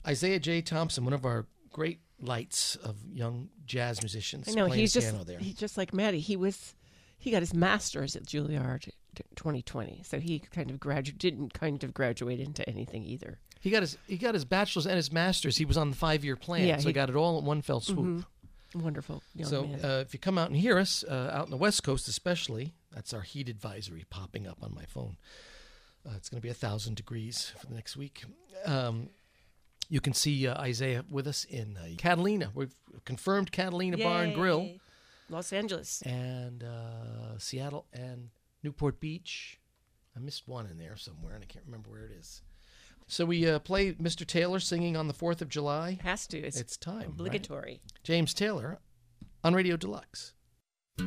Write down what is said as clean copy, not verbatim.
Isaiah J. Thompson, one of our great lights of young jazz musicians. I know, playing he's piano there. just like Maddie. He got his master's at Juilliard 2020, so he didn't graduate into anything either. He got his bachelor's and his master's. He was on the 5-year plan, so he got it all in one fell swoop. Mm-hmm. Wonderful young man. So if you come out and hear us, out in the West Coast especially, that's our heat advisory popping up on my phone. It's going to be 1,000 degrees for the next week. You can see Isaiah with us in Catalina. We've confirmed Catalina Bar and Grill. Los Angeles. And Seattle and Newport Beach. I missed one in there somewhere, and I can't remember where it is. So we play Mr. Taylor singing on the 4th of July. Has to. It's time. Obligatory. Right? James Taylor on Radio Deluxe.